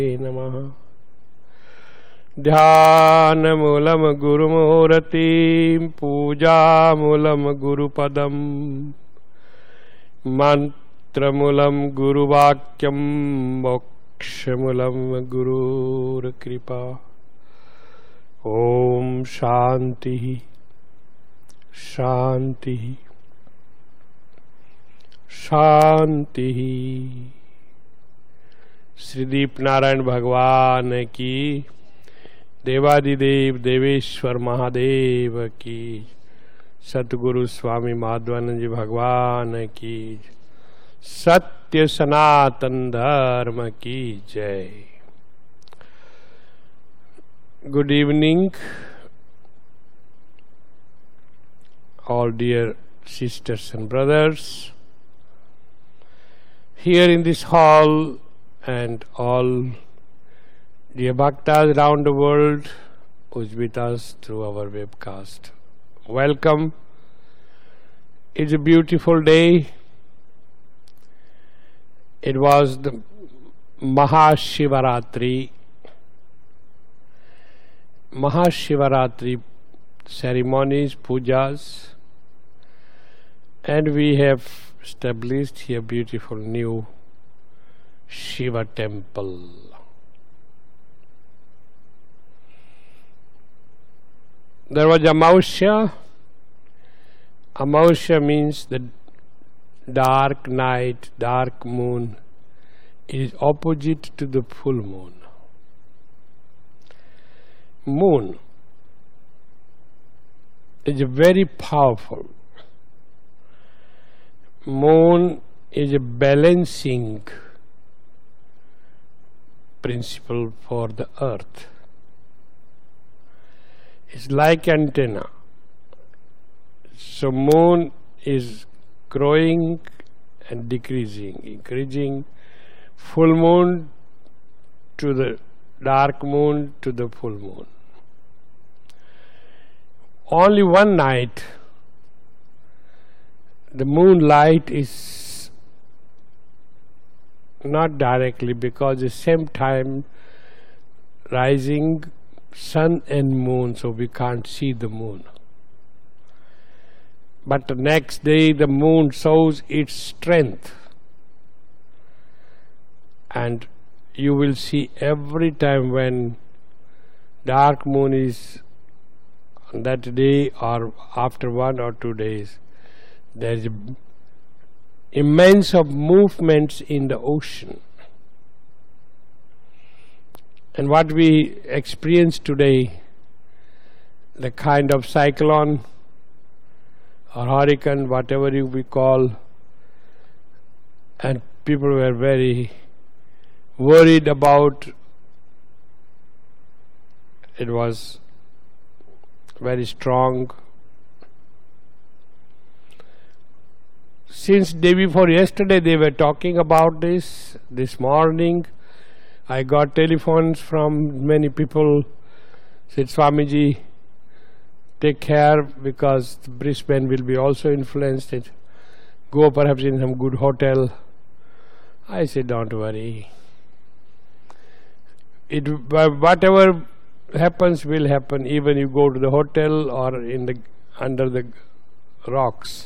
नमः। ध्यानमूलं गुरुमूर्तिं पूजामूलं गुरुपदं मंत्रमूलं गुरुवाक्यं मोक्षमूलं गुरुर्कृपा। ओम शांति शांति शांति। श्रीदीप नारायण भगवान की, देवादिदेव देवेश्वर महादेव की, सतगुरु स्वामी माधवानंद जी भगवान की, सत्य सनातन धर्म की जय। Good evening, all dear sisters and brothers here in this hall and all dear bhaktas around the world who is with us through our webcast. Welcome. It's a beautiful day. It was the Mahashivaratri ceremonies, pujas, and we have established here beautiful new Shiva temple. There was Amausya. Amausya means the dark night, dark moon. It is opposite to the full moon. Moon is very powerful. Moon is a balancing principle for the earth. It's like antenna. So moon is growing and decreasing, increasing. Full moon to the dark moon to the full moon. Only one night the moonlight is not directly, because the same time rising sun and moon, so we can't see the moon. But the next day the moon shows its strength, and you will see every time when dark moon is on that day or after 1 or 2 days, there is immense of movements in the ocean. And what we experience today, the kind of cyclone or hurricane, whatever we call, and people were very worried about. It was very strong. Since day before yesterday they were talking about this. This morning I got telephones from many people, said, Swamiji, take care, because Brisbane will be also influenced. Go perhaps in some good hotel. I said, don't worry. Whatever happens will happen, even you go to the hotel or in the under the rocks.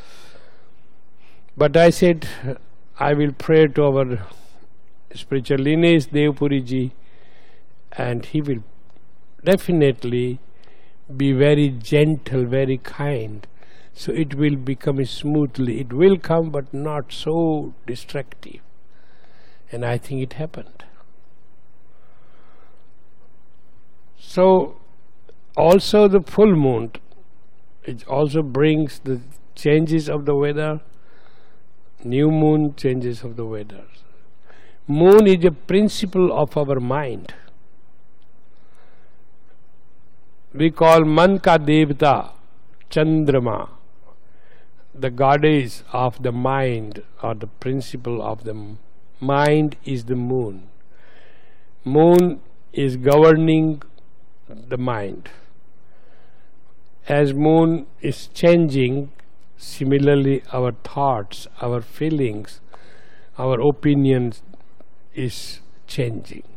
But I said, I will pray to our spiritual lineage, Devpuri ji, and he will definitely be very gentle, very kind. So it will become smoothly. It will come, but not so destructive. And I think it happened. So also the full moon, it also brings the changes of the weather. New moon, changes of the weather. Moon is a principle of our mind. We call Man ka Devta Chandrama, the goddess of the mind, or the principle of the mind is the moon. Moon is governing the mind. As moon is changing, similarly our thoughts, our feelings, our opinions is changing.